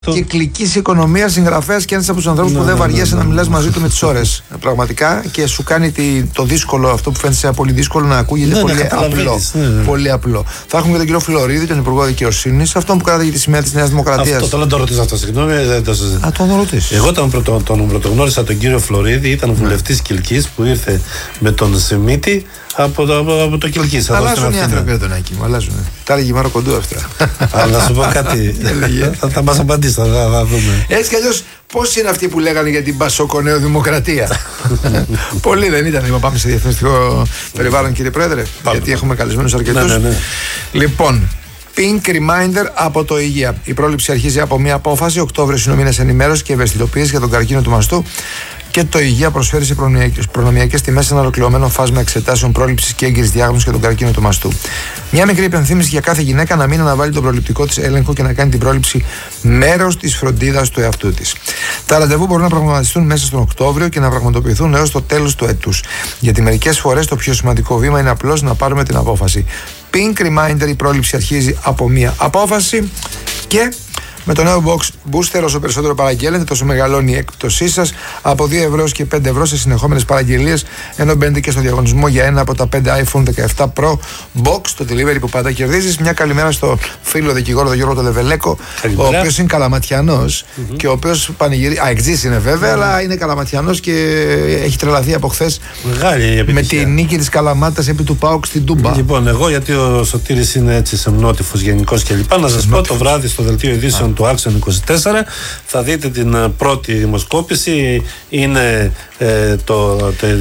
Κυκλικής οικονομίας, συγγραφέας και ένας από τους ανθρώπους που δεν βαριέσαι να μιλάς μαζί του με τις ώρες. Πραγματικά, και σου κάνει το δύσκολο, αυτό που φαίνεται σε πολύ δύσκολο, να ακούγεται πολύ απλό. Πολύ απλό. Θα έχουμε και τον κύριο Φλωρίδη, τον Υπουργό Δικαιοσύνης, αυτόν που κράταγε τη σημαία της Νέας Δημοκρατίας. Αυτό θέλω να το ρωτήσω αυτό, συγγνώμη. Τον ρωτήσεις. Εγώ τον πρωτογνώρισα τον κύριο Φλωρίδη, ήταν βουλευτής Κιλκής που ήρθε με τον Σιμίτη από το Κιλκής. Αλλάζουν οι άνθρωποι εδώ, Νάκη μου, αλλάζουν. Τα έλεγε Μάρο Κοντού αυτά. Αλλά να σου πω κάτι. Θα μας απαντήσει, θα δούμε. Έτσι κι αλλιώς, πώς είναι αυτοί που λέγανε για την Πασόκο Νέο Δημοκρατία? Πολλοί δεν ήταν. Λοιπόν, πάμε σε διαφημιστικό περιβάλλον, κύριε Πρόεδρε, γιατί έχουμε καλεσμένους αρκετούς. Ναι. Λοιπόν, Pink Reminder από το Υγεία. Η πρόληψη αρχίζει από μια απόφαση. Οκτώβριος είναι ο μήνας ενημέρωσης και ευαισθητοποίησης για τον καρκίνο του μαστού. Και το Υγεία προσφέρει σε προνομιακές τιμές ένα ολοκληρωμένο φάσμα εξετάσεων πρόληψης και έγκυρης διάγνωσης για τον καρκίνο του μαστού. Μια μικρή υπενθύμηση για κάθε γυναίκα να μην αναβάλει τον προληπτικό της έλεγχο και να κάνει την πρόληψη μέρος της φροντίδας του εαυτού της. Τα ραντεβού μπορούν να πραγματοποιηθούν μέσα στον Οκτώβριο και να πραγματοποιηθούν έως το τέλος του έτους. Γιατί μερικές φορές το πιο σημαντικό βήμα είναι απλώς να πάρουμε την απόφαση. Pink Reminder, η πρόληψη αρχίζει από μια απόφαση και. Με το νέο Box Booster, όσο περισσότερο παραγγέλνετε, τόσο μεγαλώνει η έκπτωσή σας από 2 ευρώ και 5 ευρώ σε συνεχόμενες παραγγελίες. Ενώ μπαίνετε και στο διαγωνισμό για ένα από τα 5 iPhone 17 Pro Box, το delivery που πάντα κερδίζεις. Μια καλημέρα στο φίλο δικηγόρο, τον Γιώργο Λεβελέκο, ο οποίος είναι καλαματιανός και ο οποίος πανηγυρίζει. Εξής είναι βέβαια, αλλά είναι καλαματιανός και έχει τρελαθεί από χθες με τη νίκη της Καλαμάτας επί του ΠΑΟΚ στην Τούμπα. Λοιπόν, εγώ γιατί ο Σωτήρης είναι έτσι σεμνότυφος γενικός κλπ. Να σας πω το βράδυ στο δελτίο ειδήσεων του Action 24 θα δείτε την πρώτη δημοσκόπηση, είναι το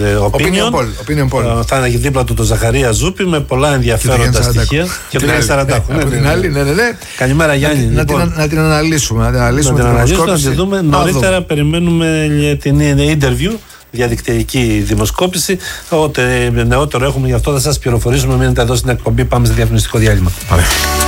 Opinion Poll. Θα είναι δίπλα του το Ζαχαρία Ζούπη με πολλά ενδιαφέροντα στοιχεία και το Γιάννη Σαραντάκου. Καλημέρα Γιάννη. Να την αναλύσουμε. Να τη δούμε. Νωρίτερα περιμένουμε την interview, διαδικτυακή δημοσκόπηση. Ό,τι νεότερο έχουμε, γι' αυτό θα σας πληροφορήσουμε. Μείνετε εδώ στην εκπομπή. Πάμε σε διαφημιστικό διάλειμμα.